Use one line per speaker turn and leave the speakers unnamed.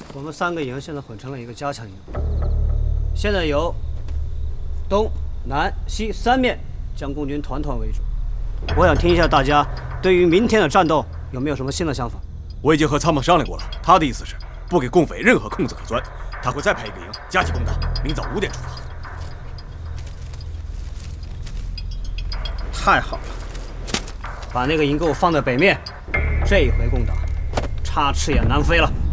我们3个营现在混成了一个加强营，现在由东南西3面将共军团团围住。我想听一下大家对于明天的战斗有没有什么新的想法？
我已经和参谋商量过了，他的意思是不给共匪任何空子可钻，他会再派一个营加急攻打，明早5点出发。
太好了，
把那个营给我放在北面，这一回攻打，插翅也难飞了。